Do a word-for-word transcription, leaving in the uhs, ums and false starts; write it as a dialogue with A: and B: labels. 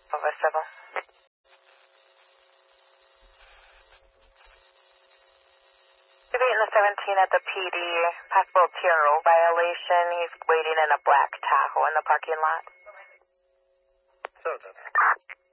A: Over seven. You're in the seventeen at the P D. Possible tier rule violation. He's waiting in a black Tahoe in the parking lot.
B: So,